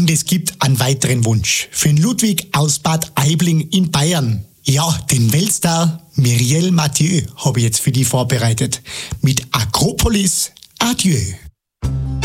Und es gibt einen weiteren Wunsch für den Ludwig aus Bad Aibling in Bayern. Ja, den Weltstar Muriel Mathieu habe ich jetzt für die vorbereitet. Mit Akropolis Adieu.